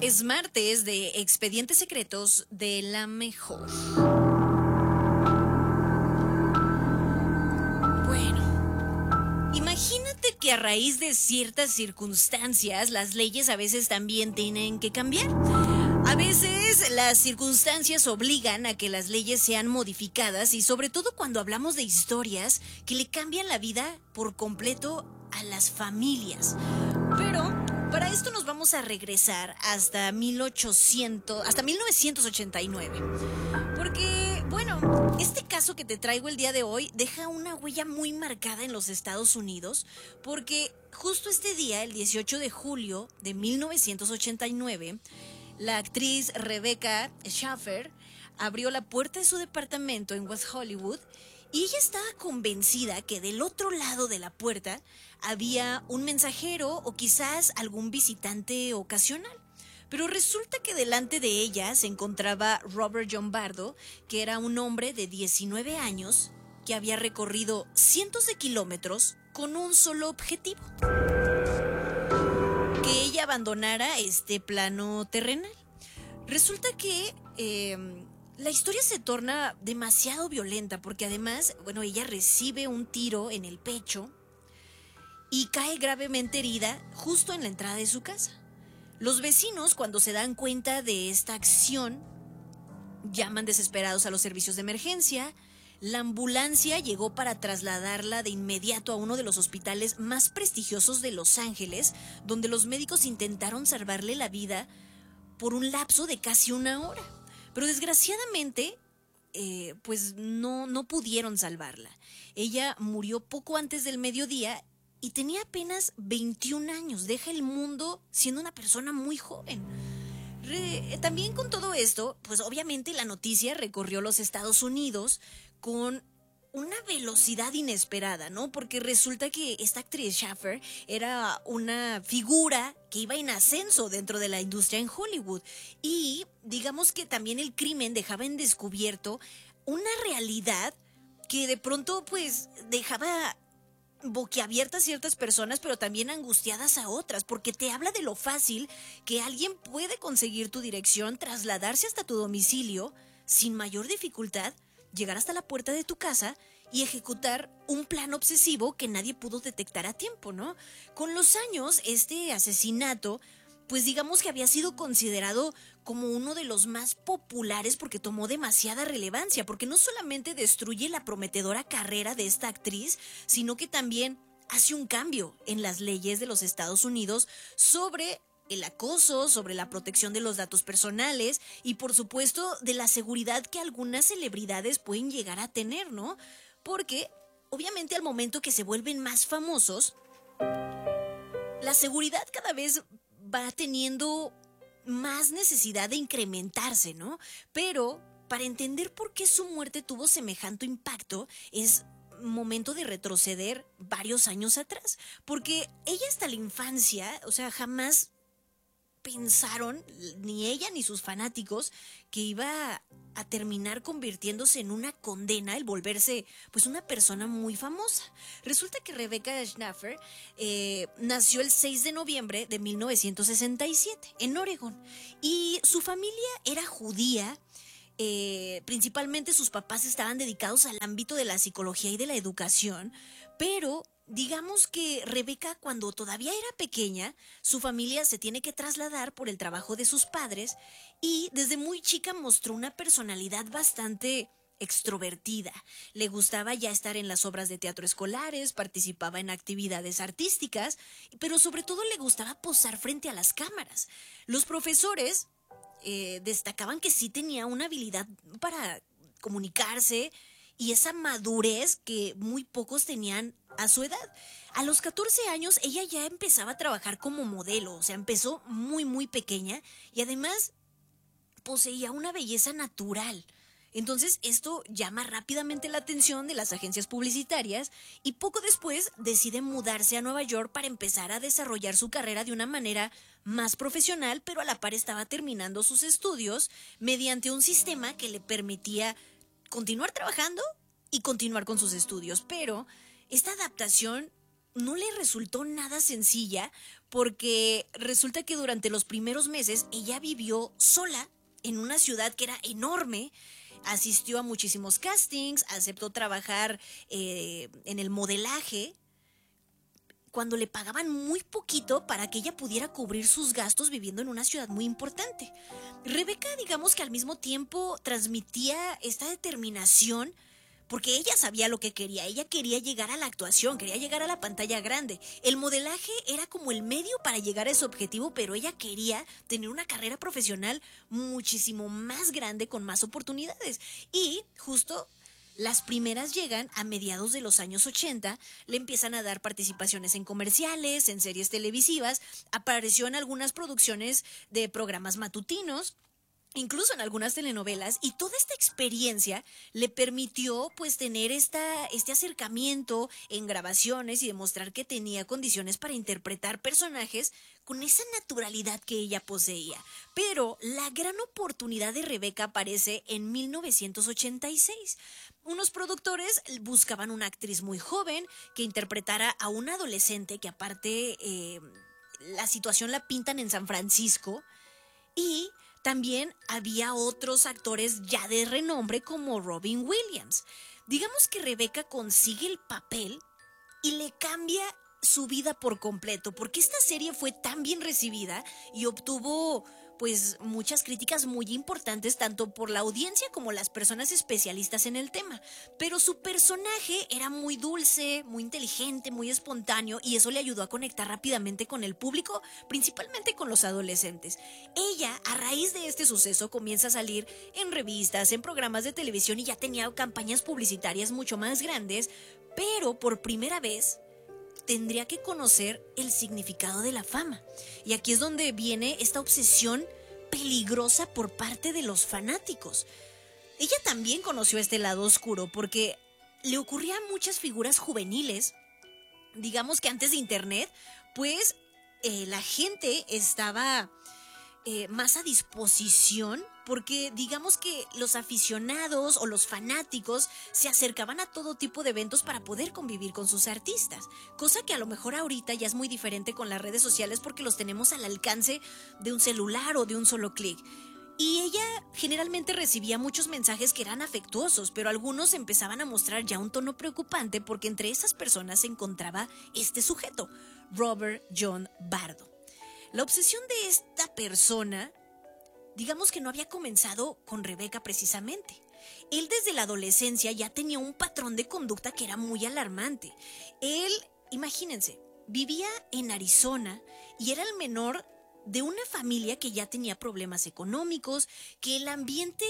Es martes de Expedientes Secretos de la Mejor. Bueno, imagínate que a raíz de ciertas circunstancias, las leyes a veces también tienen que cambiar. A veces las circunstancias obligan a que las leyes sean modificadas y sobre todo cuando hablamos de historias que le cambian la vida por completo a las familias. Pero para esto nos vamos a regresar hasta 1989. Porque, bueno, este caso que te traigo el día de hoy deja una huella muy marcada en los Estados Unidos, porque justo este día, el 18 de julio de 1989, la actriz Rebecca Schaffer abrió la puerta de su departamento en West Hollywood y ella estaba convencida que del otro lado de la puerta había un mensajero o quizás algún visitante ocasional. Pero resulta que delante de ella se encontraba Robert John Bardo, que era un hombre de 19 años que había recorrido cientos de kilómetros con un solo objetivo: que ella abandonara este plano terrenal. Resulta que la historia se torna demasiado violenta porque además, bueno, ella recibe un tiro en el pecho y cae gravemente herida justo en la entrada de su casa. Los vecinos, cuando se dan cuenta de esta acción, llaman desesperados a los servicios de emergencia. La ambulancia llegó para trasladarla de inmediato a uno de los hospitales más prestigiosos de Los Ángeles, donde los médicos intentaron salvarle la vida por un lapso de casi una hora. Pero desgraciadamente, pues no pudieron salvarla. Ella murió poco antes del mediodía y tenía apenas 21 años. Deja el mundo siendo una persona muy joven. También con todo esto, pues obviamente la noticia recorrió los Estados Unidos con una velocidad inesperada, ¿no? Porque resulta que esta actriz Schaffer era una figura que iba en ascenso dentro de la industria en Hollywood. Y digamos que también el crimen dejaba en descubierto una realidad que de pronto pues dejaba boquiabiertas a ciertas personas, pero también angustiadas a otras, porque te habla de lo fácil que alguien puede conseguir tu dirección, trasladarse hasta tu domicilio sin mayor dificultad, llegar hasta la puerta de tu casa y ejecutar un plan obsesivo que nadie pudo detectar a tiempo, ¿no? Con los años, este asesinato, pues digamos que había sido considerado como uno de los más populares porque tomó demasiada relevancia, porque no solamente destruye la prometedora carrera de esta actriz, sino que también hace un cambio en las leyes de los Estados Unidos sobre el acoso, sobre la protección de los datos personales y por supuesto de la seguridad que algunas celebridades pueden llegar a tener, ¿no? Porque obviamente al momento que se vuelven más famosos, la seguridad cada vez va teniendo más necesidad de incrementarse, ¿no? Pero para entender por qué su muerte tuvo semejante impacto, es momento de retroceder varios años atrás, porque ella hasta la infancia, o sea, jamás pensaron, ni ella ni sus fanáticos, que iba a terminar convirtiéndose en una condena el volverse pues una persona muy famosa. Resulta que Rebecca Schaffer nació el 6 de noviembre de 1967 en Oregón y su familia era judía. Principalmente sus papás estaban dedicados al ámbito de la psicología y de la educación, pero digamos que Rebeca, cuando todavía era pequeña, su familia se tiene que trasladar por el trabajo de sus padres y desde muy chica mostró una personalidad bastante extrovertida. Le gustaba ya estar en las obras de teatro escolares, participaba en actividades artísticas, pero sobre todo le gustaba posar frente a las cámaras. Los profesores destacaban que sí tenía una habilidad para comunicarse y esa madurez que muy pocos tenían a su edad. A los 14 años ella ya empezaba a trabajar como modelo, o sea, empezó muy pequeña y además poseía una belleza natural. Entonces esto llama rápidamente la atención de las agencias publicitarias y poco después decide mudarse a Nueva York para empezar a desarrollar su carrera de una manera más profesional, pero a la par estaba terminando sus estudios mediante un sistema que le permitía continuar trabajando y continuar con sus estudios. Pero esta adaptación no le resultó nada sencilla porque resulta que durante los primeros meses ella vivió sola en una ciudad que era enorme. Asistió a muchísimos castings, aceptó trabajar en el modelaje, cuando le pagaban muy poquito para que ella pudiera cubrir sus gastos viviendo en una ciudad muy importante. Rebeca, digamos que al mismo tiempo transmitía esta determinación porque ella sabía lo que quería. Ella quería llegar a la actuación, quería llegar a la pantalla grande. El modelaje era como el medio para llegar a ese objetivo, pero ella quería tener una carrera profesional muchísimo más grande, con más oportunidades. Y justo las primeras llegan a mediados de los años 80, le empiezan a dar participaciones en comerciales, en series televisivas, apareció en algunas producciones de programas matutinos, incluso en algunas telenovelas, y toda esta experiencia le permitió pues tener este acercamiento en grabaciones y demostrar que tenía condiciones para interpretar personajes con esa naturalidad que ella poseía. Pero la gran oportunidad de Rebeca aparece en 1986. Unos productores buscaban una actriz muy joven que interpretara a una adolescente que aparte la situación la pintan en San Francisco, y también había otros actores ya de renombre como Robin Williams. Digamos que Rebeca consigue el papel y le cambia su vida por completo, porque esta serie fue tan bien recibida y obtuvo pues muchas críticas muy importantes tanto por la audiencia como las personas especialistas en el tema. Pero su personaje era muy dulce, muy inteligente, muy espontáneo, y eso le ayudó a conectar rápidamente con el público, principalmente con los adolescentes. Ella, a raíz de este suceso, comienza a salir en revistas, en programas de televisión, y ya tenía campañas publicitarias mucho más grandes, pero por primera vez tendría que conocer el significado de la fama. Y aquí es donde viene esta obsesión peligrosa por parte de los fanáticos. Ella también conoció este lado oscuro porque le ocurrían muchas figuras juveniles. Digamos que antes de internet, pues la gente estaba más a disposición, porque digamos que los aficionados o los fanáticos se acercaban a todo tipo de eventos para poder convivir con sus artistas, cosa que a lo mejor ahorita ya es muy diferente con las redes sociales porque los tenemos al alcance de un celular o de un solo clic. Y ella generalmente recibía muchos mensajes que eran afectuosos, pero algunos empezaban a mostrar ya un tono preocupante porque entre esas personas se encontraba este sujeto, Robert John Bardo. La obsesión de esta persona, digamos que no había comenzado con Rebeca precisamente. Él desde la adolescencia ya tenía un patrón de conducta que era muy alarmante. Él, imagínense, vivía en Arizona y era el menor de una familia que ya tenía problemas económicos, que el ambiente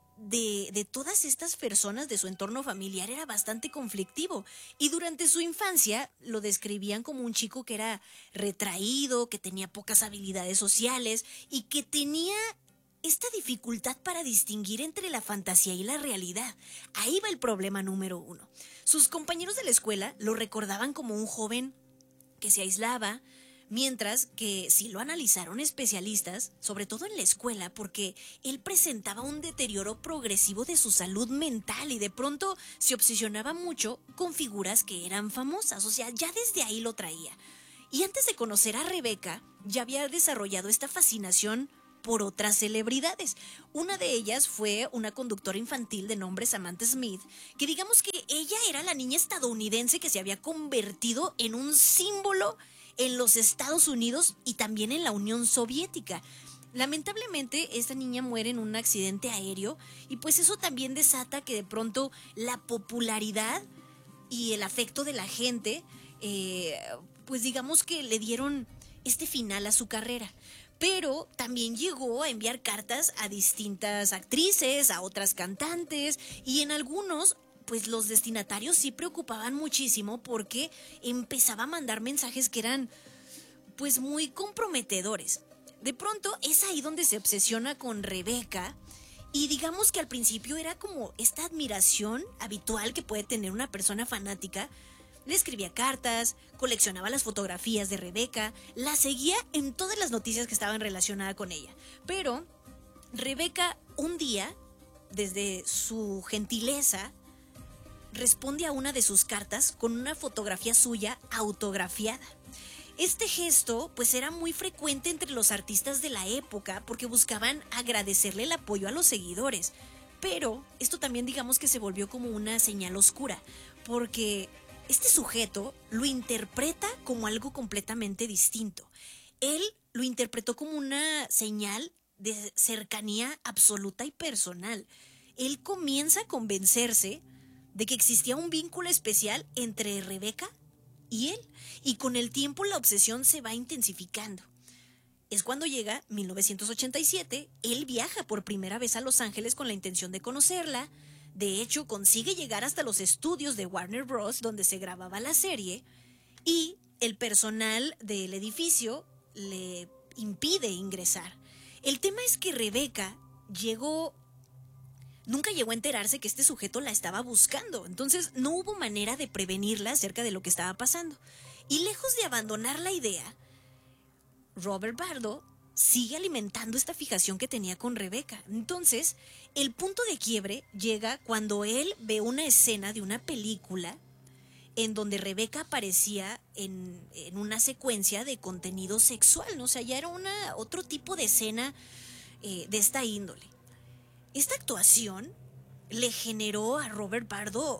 de todas estas personas de su entorno familiar era bastante conflictivo, y durante su infancia lo describían como un chico que era retraído, que tenía pocas habilidades sociales y que tenía esta dificultad para distinguir entre la fantasía y la realidad. Ahí va el problema número 1. Sus compañeros de la escuela lo recordaban como un joven que se aislaba, mientras que sí lo analizaron especialistas, sobre todo en la escuela, porque él presentaba un deterioro progresivo de su salud mental y de pronto se obsesionaba mucho con figuras que eran famosas, o sea, ya desde ahí lo traía. Y antes de conocer a Rebeca, ya había desarrollado esta fascinación por otras celebridades. Una de ellas fue una conductora infantil de nombre Samantha Smith, que digamos que ella era la niña estadounidense que se había convertido en un símbolo en los Estados Unidos y también en la Unión Soviética. Lamentablemente, esta niña muere en un accidente aéreo y pues eso también desata que de pronto la popularidad y el afecto de la gente, pues digamos que le dieron este final a su carrera. Pero también llegó a enviar cartas a distintas actrices, a otras cantantes, y en algunos pues los destinatarios sí preocupaban muchísimo porque empezaba a mandar mensajes que eran pues muy comprometedores. De pronto es ahí donde se obsesiona con Rebeca, y digamos que al principio era como esta admiración habitual que puede tener una persona fanática. Le escribía cartas, coleccionaba las fotografías de Rebeca, la seguía en todas las noticias que estaban relacionadas con ella. Pero Rebeca un día, desde su gentileza, responde a una de sus cartas con una fotografía suya autografiada. Este gesto pues era muy frecuente entre los artistas de la época porque buscaban agradecerle el apoyo a los seguidores. Pero esto también digamos que se volvió como una señal oscura, porque este sujeto lo interpreta como algo completamente distinto. Él lo interpretó como una señal de cercanía absoluta y personal. Él comienza a convencerse de que existía un vínculo especial entre Rebeca y él, y con el tiempo la obsesión se va intensificando. Es cuando llega 1987, él viaja por primera vez a Los Ángeles con la intención de conocerla. De hecho, consigue llegar hasta los estudios de Warner Bros. Donde se grababa la serie, y el personal del edificio le impide ingresar. El tema es que Rebeca nunca llegó a enterarse que este sujeto la estaba buscando, entonces no hubo manera de prevenirla acerca de lo que estaba pasando. Y lejos de abandonar la idea, Robert Bardo sigue alimentando esta fijación que tenía con Rebeca. Entonces, el punto de quiebre llega cuando él ve una escena de una película en donde Rebeca aparecía en una secuencia de contenido sexual, ¿no? O sea, ya era otro tipo de escena de esta índole. Esta actuación le generó a Robert Bardo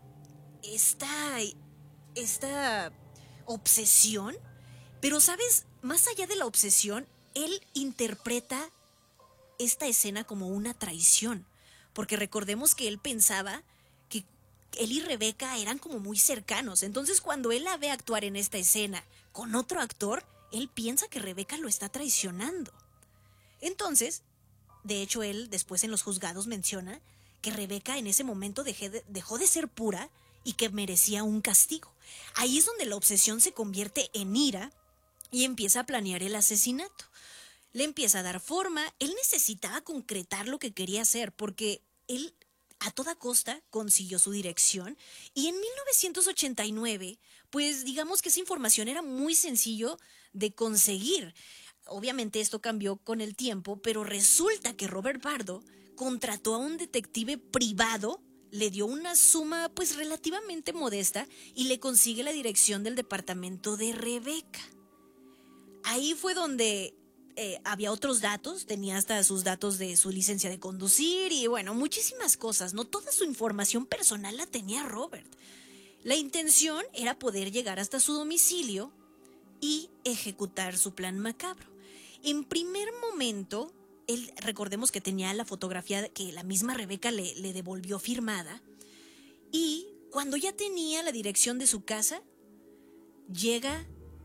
esta obsesión, pero, ¿sabes? Más allá de la obsesión, él interpreta esta escena como una traición, porque recordemos que él pensaba que él y Rebeca eran como muy cercanos. Entonces, cuando él la ve actuar en esta escena con otro actor, él piensa que Rebeca lo está traicionando. Entonces, de hecho, él después en los juzgados menciona que Rebeca en ese momento dejó de ser pura y que merecía un castigo. Ahí es donde la obsesión se convierte en ira y empieza a planear el asesinato. Le empieza a dar forma. Él necesitaba concretar lo que quería hacer porque él a toda costa consiguió su dirección, y en 1989, pues digamos que esa información era muy sencillo de conseguir. Obviamente esto cambió con el tiempo, pero resulta que Robert Bardo contrató a un detective privado, le dio una suma pues relativamente modesta y le consigue la dirección del departamento de Rebeca. Ahí fue donde había otros datos, tenía hasta sus datos de su licencia de conducir y bueno, muchísimas cosas, ¿no? Toda su información personal la tenía Robert. La intención era poder llegar hasta su domicilio y ejecutar su plan macabro. En primer momento, él, recordemos que tenía la fotografía que la misma Rebeca le devolvió firmada, y cuando ya tenía la dirección de su casa, llega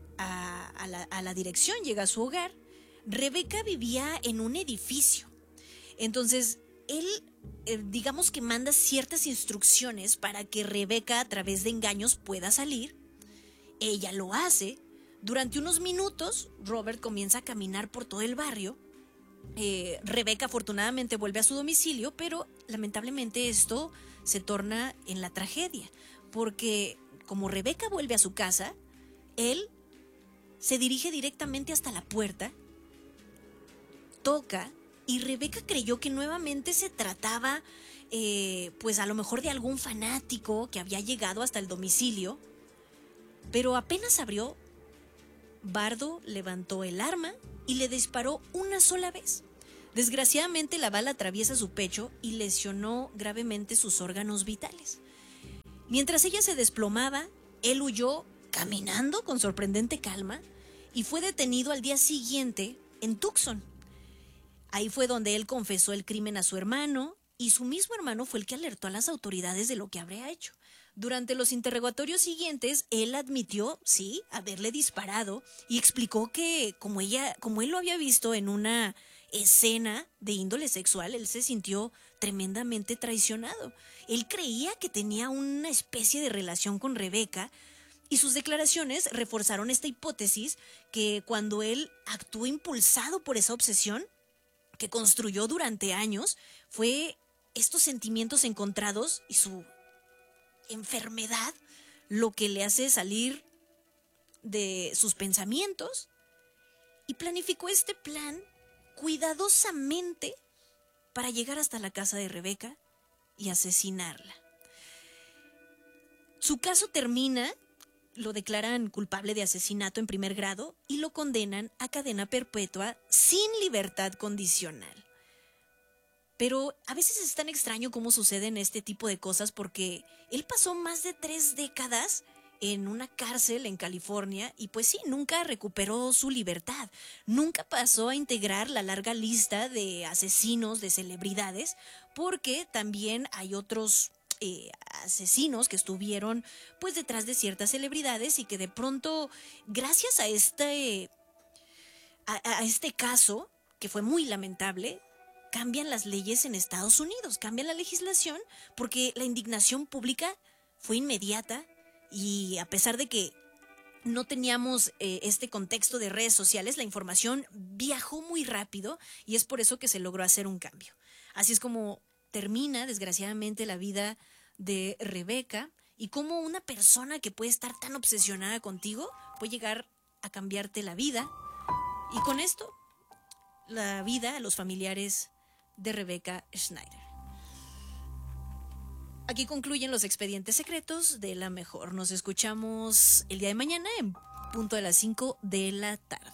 a la dirección, llega a su hogar. Rebeca vivía en un edificio. Entonces, él, digamos que manda ciertas instrucciones para que Rebeca, a través de engaños, pueda salir. Ella lo hace. Durante unos minutos, Robert comienza a caminar por todo el barrio. Rebeca afortunadamente vuelve a su domicilio, pero lamentablemente esto se torna en la tragedia, porque como Rebeca vuelve a su casa, él se dirige directamente hasta la puerta, toca, y Rebeca creyó que nuevamente se trataba pues a lo mejor de algún fanático que había llegado hasta el domicilio, pero apenas abrió, Bardo levantó el arma y le disparó una sola vez. Desgraciadamente la bala atraviesa su pecho y lesionó gravemente sus órganos vitales. Mientras ella se desplomaba, él huyó caminando con sorprendente calma y fue detenido al día siguiente en Tucson. Ahí fue donde él confesó el crimen a su hermano, y su mismo hermano fue el que alertó a las autoridades de lo que habría hecho. Durante los interrogatorios siguientes, él admitió, sí, haberle disparado, y explicó que como él lo había visto en una escena de índole sexual, él se sintió tremendamente traicionado. Él creía que tenía una especie de relación con Rebeca, y sus declaraciones reforzaron esta hipótesis que cuando él actuó impulsado por esa obsesión que construyó durante años, fue estos sentimientos encontrados y su enfermedad lo que le hace salir de sus pensamientos, y planificó este plan cuidadosamente para llegar hasta la casa de Rebeca y asesinarla. Su caso termina lo declaran culpable de asesinato en primer grado y lo condenan a cadena perpetua sin libertad condicional. Pero a veces es tan extraño cómo suceden este tipo de cosas porque él pasó más de 3 décadas en una cárcel en California y pues sí, nunca recuperó su libertad. Nunca pasó a integrar la larga lista de asesinos, de celebridades, porque también hay otros asesinos que estuvieron pues detrás de ciertas celebridades y que de pronto, gracias a este caso, que fue muy lamentable, cambian las leyes en Estados Unidos, cambian la legislación porque la indignación pública fue inmediata y a pesar de que no teníamos este contexto de redes sociales, la información viajó muy rápido y es por eso que se logró hacer un cambio. Así es como termina, desgraciadamente, la vida de Rebeca y cómo una persona que puede estar tan obsesionada contigo puede llegar a cambiarte la vida y con esto la vida a los familiares de Rebecca Schneider. Aquí concluyen los expedientes secretos de La Mejor. Nos escuchamos el día de mañana en punto de las 5 de la tarde.